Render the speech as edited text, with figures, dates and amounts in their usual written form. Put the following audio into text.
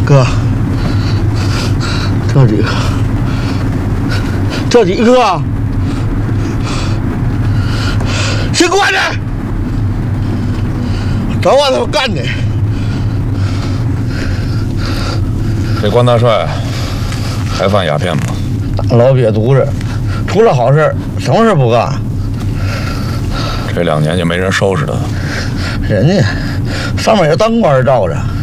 哥，这几个，谁管的？找我他妈干的！ 这关大帅还贩鸦片吗？ 大老瘪犊子，除了好事，什么事不干？ 这2年就没人收拾他。 人家上面有当官照着。